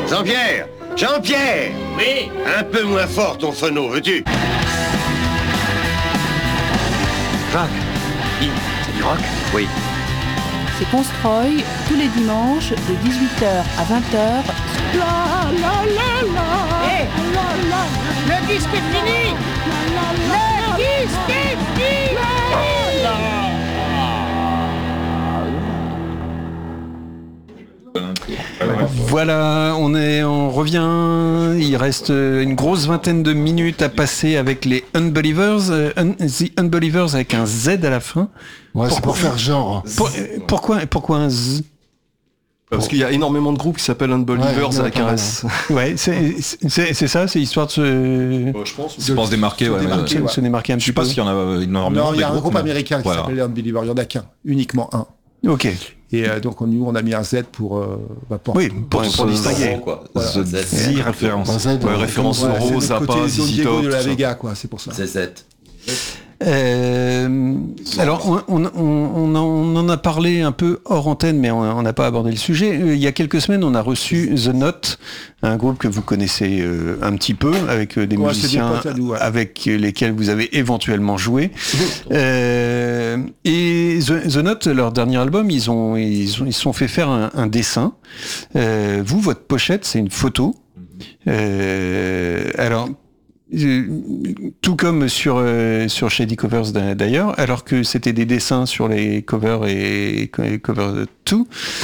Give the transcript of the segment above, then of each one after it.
Jean-Pierre! Jean-Pierre! Oui. Un peu moins fort ton phono, veux-tu? Jacques, c'est du rock? Oui. C'est Constroy, tous les dimanches, de 18h à 20h. Hé, le disque est fini. Le disque est fini. Voilà, on revient. Il reste une grosse vingtaine de minutes à passer avec les Unbelievers, The Unbelievers avec un Z à la fin. Ouais, c'est pour faire genre. Pourquoi un Z? Parce qu'il y a énormément de groupes qui s'appellent Unbelievers avec un S. Ouais, c'est ça, c'est histoire de se. Je pense. Je pense démarquer, ouais. Se démarquer un Je sais petit pas peu. s'il y en a énormément. Non, il y a un groupes, groupe mais- américain qui voilà. s'appelle les Unbelievers. Il y en a qu'un, uniquement un. Ok. Et donc nous on a mis un Z pour Oui, pour distinguer. Voilà. Z référence. Un Z, Ouais, référence Ouais, Euro, c'est le côté Zappa, Don ZZ Diego Top, de la tout ça. Vega, quoi, c'est pour ça. ZZ. Alors, on en a parlé un peu hors antenne, mais on n'a pas abordé le sujet. Il y a quelques semaines, on a reçu The Note, un groupe que vous connaissez un petit peu, avec des Ouais, c'est des musiciens potes à nous, ouais. avec lesquels vous avez éventuellement joué. Et The Note, leur dernier album, ils se sont fait faire un dessin. Vous, votre pochette, c'est une photo. Alors, tout comme sur Shady Covers d'ailleurs, alors que c'était des dessins sur les covers et cover 2.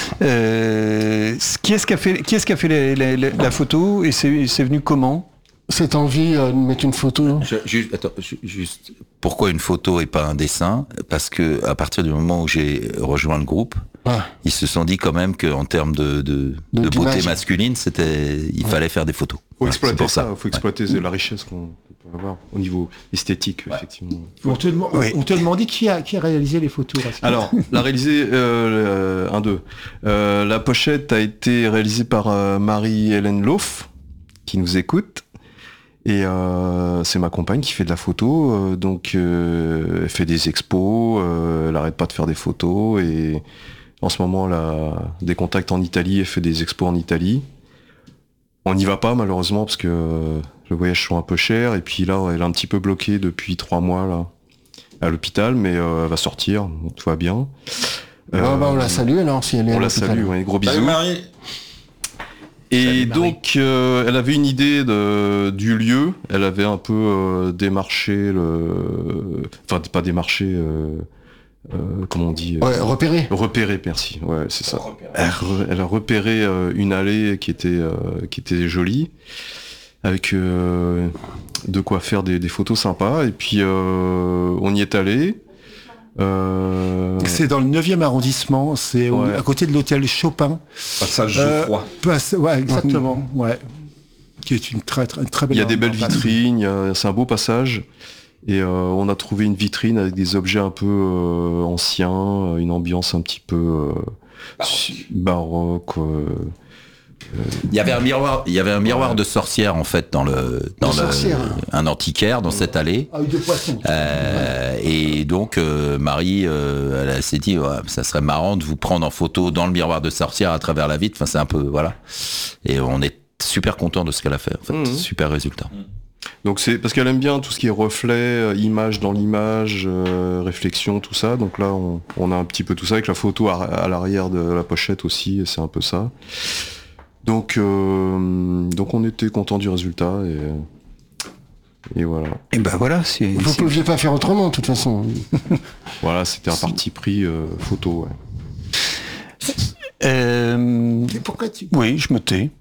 Qui est-ce qui a fait la photo et c'est venu comment? Cette envie de mettre une photo. Juste, pourquoi une photo et pas un dessin? Parce que à partir du moment où j'ai rejoint le groupe, ils se sont dit quand même qu'en termes de beauté d'image. masculine, il fallait faire des photos. Faut Voilà, exploiter c'est pour ça, faut exploiter la richesse qu'on peut avoir au niveau esthétique, effectivement. On te demandait qui a réalisé les photos. Rascal. Alors, l'a réalisé la pochette a été réalisée par Marie-Hélène Loff, qui nous écoute. Et c'est ma compagne qui fait de la photo, donc elle fait des expos, elle arrête pas de faire des photos, et en ce moment elle a des contacts en Italie, elle fait des expos en Italie. On n'y va pas malheureusement parce que les voyages sont un peu chers, et puis là elle est un petit peu bloquée depuis 3 mois là à l'hôpital, mais elle va sortir, donc tout va bien. On la salue alors si elle est à On la l'hôpital. salue, ouais, gros bisous. Salut Marie. Et Salut, Marie. donc, elle avait une idée du lieu. Elle avait un peu démarché enfin, pas démarché. Comment on dit Ouais, repéré. Repéré, merci. Ouais, c'est ça. Elle a repéré une allée qui était jolie, avec de quoi faire des photos sympas. Et puis, on y est allé. C'est dans le 9e arrondissement, c'est Ouais. à côté de l'hôtel Chopin. Passage Geoffroy. Ouais, exactement. Ouais. Qui est une très belle. Il y a des belles place. vitrines, c'est un beau passage. Et on a trouvé une vitrine avec des objets un peu anciens, une ambiance un petit peu baroque. Il y avait un miroir de sorcière en fait dans sorcière. un antiquaire dans cette allée. Ah oui, de poissons. Et donc Marie, elle s'est dit, ouais, ça serait marrant de vous prendre en photo dans le miroir de sorcière à travers la vitre. Enfin, c'est un peu voilà. Et on est super content de ce qu'elle a fait. En fait, super résultat. Donc c'est parce qu'elle aime bien tout ce qui est reflet, image dans l'image, réflexion, tout ça. Donc là, on a un petit peu tout ça avec la photo à l'arrière de la pochette aussi. Et c'est un peu ça. Donc on était content du résultat et voilà. Et ben voilà, Vous pouviez pas faire autrement de toute façon. Voilà, c'était un parti pris photo. Ouais. Et pourquoi tu... Oui, je me tais.